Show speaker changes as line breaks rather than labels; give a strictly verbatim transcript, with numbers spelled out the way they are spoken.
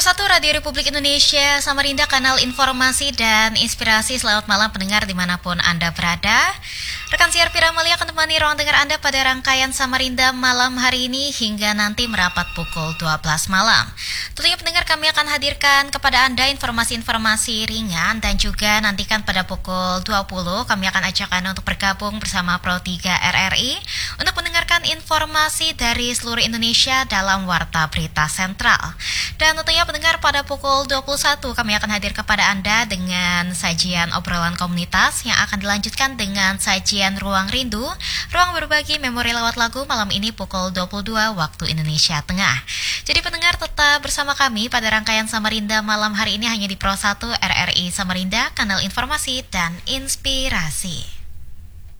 Satu Radio Republik Indonesia, Samarinda, kanal informasi dan inspirasi. Selamat malam pendengar dimanapun Anda berada. Rekan siar Piramali akan temani ruang dengar Anda pada rangkaian Samarinda malam hari ini hingga nanti merapat pukul dua belas malam. Tentunya pendengar, kami akan hadirkan kepada Anda informasi-informasi ringan dan juga nantikan pada pukul dua puluh kami akan ajak Anda untuk bergabung bersama Pro tiga R R I untuk mendengarkan informasi dari seluruh Indonesia dalam Warta Berita Sentral. Dan tentunya pendengar, pada pukul dua puluh satu kami akan hadir kepada Anda dengan sajian obrolan komunitas yang akan dilanjutkan dengan sajian Ruang Rindu, ruang berbagi memori lewat lagu malam ini pukul dua puluh dua waktu Indonesia Tengah. Jadi pendengar, tetap bersama kami pada rangkaian Samarinda malam hari ini hanya di Pro satu R R I Samarinda, kanal informasi dan inspirasi.